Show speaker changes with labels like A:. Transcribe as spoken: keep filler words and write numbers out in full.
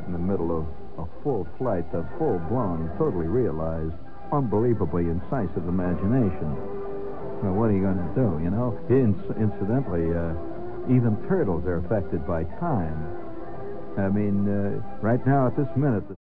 A: in the middle of a full flight, a full-blown, totally realized, unbelievably incisive imagination. Well, what are you going to do, you know? In- incidentally, uh, even turtles are affected by time. I mean, uh, right now at this minute...